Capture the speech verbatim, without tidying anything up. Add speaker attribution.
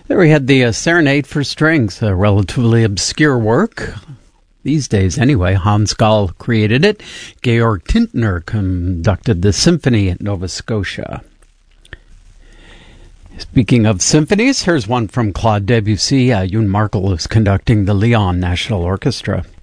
Speaker 1: There we had the uh, Serenade for Strings, a relatively obscure work. These days, anyway. Hans Gall created it. Georg Tintner conducted the symphony at Nova Scotia. Speaking of symphonies, here's one from Claude Debussy. Uh, Youn Markel is conducting the Lyon National Orchestra.